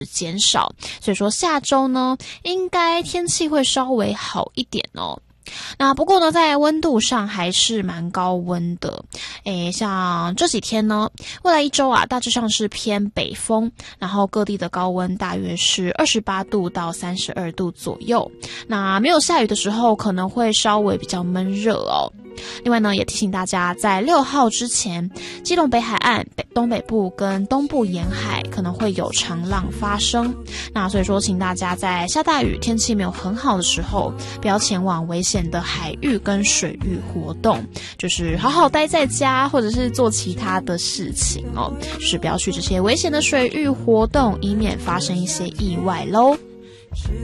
减少，所以说下周呢，应该天气会稍微好一点哦。那不过呢，在温度上还是蛮高温的。像这几天呢，未来一周啊，大致上是偏北风，然后各地的高温大约是28度到32度左右。那没有下雨的时候，可能会稍微比较闷热哦。另外呢，也提醒大家，在6号之前，基隆北海岸、东北部跟东部沿海可能会有长浪发生。那所以说，请大家在下大雨、天气没有很好的时候，不要前往危险的海域跟水域活动，就是好好待在家，或者是做其他的事情哦，就是不要去这些危险的水域活动，以免发生一些意外咯。